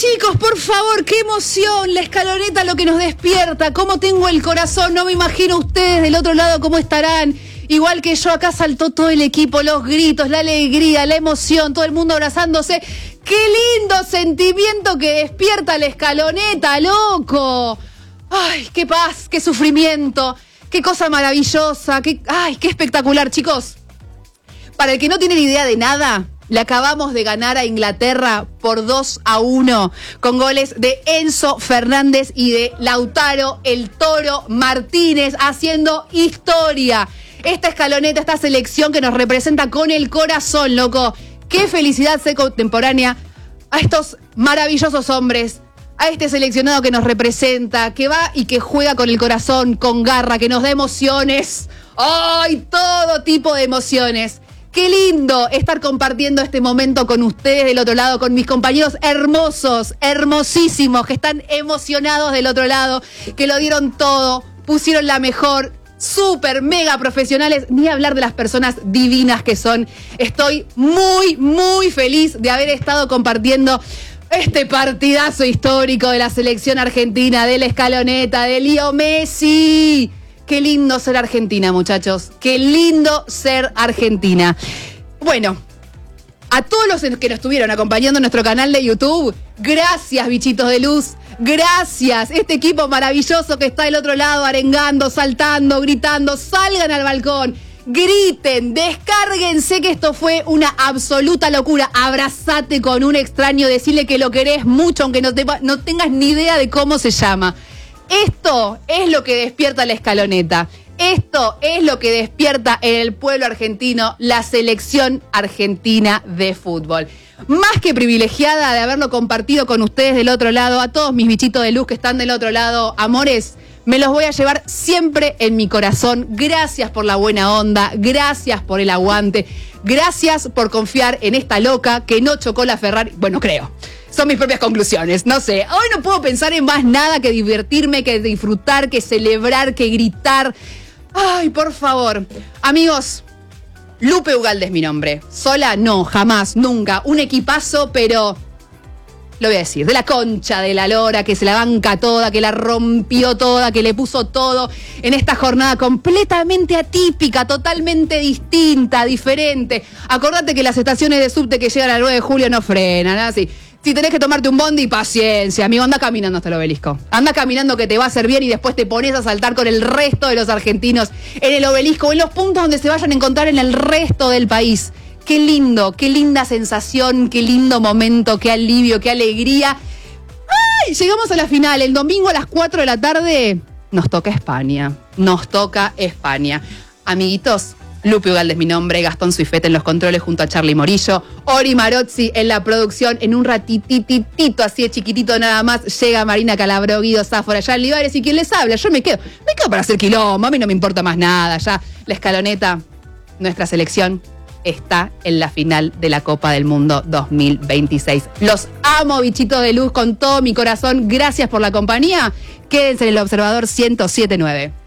chicos, por favor, qué emoción, la escaloneta, lo que nos despierta, cómo tengo el corazón, no me imagino ustedes del otro lado cómo estarán. Igual que yo, acá saltó todo el equipo, los gritos, la alegría, la emoción, todo el mundo abrazándose. ¡Qué lindo sentimiento que despierta la escaloneta, loco! ¡Ay, qué paz, qué sufrimiento, qué cosa maravillosa, qué espectacular, chicos! Para el que no tiene ni idea de nada, le acabamos de ganar a Inglaterra por 2-1 con goles de Enzo Fernández y de Lautaro el Toro Martínez, haciendo historia. Esta escaloneta, esta selección que nos representa con el corazón, loco. Qué felicidad ser contemporánea a estos maravillosos hombres, a este seleccionado que nos representa, que va y que juega con el corazón, con garra, que nos da emociones. ¡Ay, todo tipo de emociones! Qué lindo estar compartiendo este momento con ustedes del otro lado, con mis compañeros hermosos, hermosísimos, que están emocionados del otro lado, que lo dieron todo, pusieron la mejor, súper, mega profesionales, ni hablar de las personas divinas que son. Estoy muy, muy feliz de haber estado compartiendo este partidazo histórico de la selección argentina, de la escaloneta, de Leo Messi. Qué lindo ser Argentina, muchachos. Qué lindo ser Argentina. Bueno, a todos los que nos estuvieron acompañando en nuestro canal de YouTube, gracias, bichitos de luz. Gracias. Este equipo maravilloso que está del otro lado, arengando, saltando, gritando. Salgan al balcón, griten, descárguense, que esto fue una absoluta locura. Abrazate con un extraño, decirle que lo querés mucho, aunque no tengas ni idea de cómo se llama. Esto es lo que despierta la escaloneta. Esto es lo que despierta en el pueblo argentino la selección argentina de fútbol. Más que privilegiada de haberlo compartido con ustedes del otro lado, a todos mis bichitos de luz que están del otro lado, amores, me los voy a llevar siempre en mi corazón. Gracias por la buena onda, gracias por el aguante, gracias por confiar en esta loca que no chocó la Ferrari. Bueno, creo. Son mis propias conclusiones, no sé. Hoy no puedo pensar en más nada que divertirme, que disfrutar, que celebrar, que gritar. Ay, por favor. Amigos, Lupe Ugalde es mi nombre. Sola, no, jamás, nunca. Un equipazo, pero lo voy a decir, de la concha de la lora, que se la banca toda, que la rompió toda, que le puso todo en esta jornada completamente atípica, totalmente distinta, diferente. Acordate que las estaciones de subte que llegan al 9 de julio no frenan, así. Si tenés que tomarte un bondi, paciencia, amigo, anda caminando hasta el obelisco. Anda caminando, que te va a hacer bien, y después te pones a saltar con el resto de los argentinos en el obelisco o en los puntos donde se vayan a encontrar en el resto del país. Qué lindo, qué linda sensación, qué lindo momento, qué alivio, qué alegría. ¡Ay! Llegamos a la final. El domingo a las 4 de la tarde nos toca España. Nos toca España. Amiguitos, Lupe Ugalde es mi nombre, Gastón Suifete en los controles junto a Charly Morillo, Ori Marozzi en la producción. En un ratititito, así de chiquitito nada más, llega Marina Calabro, Guido Sáfora, Jan Livares, y quien les habla. Yo me quedo para hacer quilombo, a mí no me importa más nada. Ya la escaloneta, nuestra selección, está en la final de la Copa del Mundo 2026. Los amo, bichitos de luz, con todo mi corazón. Gracias por la compañía. Quédense en El Observador 107.9.